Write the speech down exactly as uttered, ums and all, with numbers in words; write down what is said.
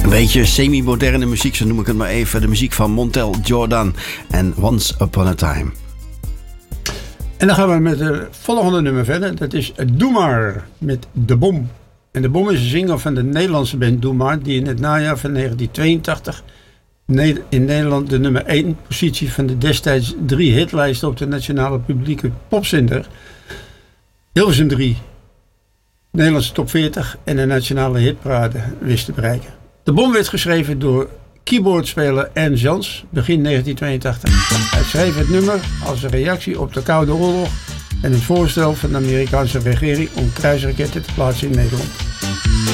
Een beetje semi-moderne muziek, zo noem ik het maar even. De muziek van Montel Jordan en Once Upon a Time. En dan gaan we met het volgende nummer verder. Dat is Doe Maar met De Bom. En De Bom is een single van de Nederlandse band Doe Maar, die in het najaar van negentien tweeëntachtig in Nederland de nummer één positie van de destijds drie hitlijsten op de nationale publieke popzender Hilversum drie, Nederlandse top veertig en de nationale hitparade wist te bereiken. De Bom werd geschreven door keyboardspeler Ernst Jans begin negentien tweeëntachtig. Hij schreef het nummer als een reactie op de Koude Oorlog en het voorstel van de Amerikaanse regering om kruisraketten te plaatsen in Nederland.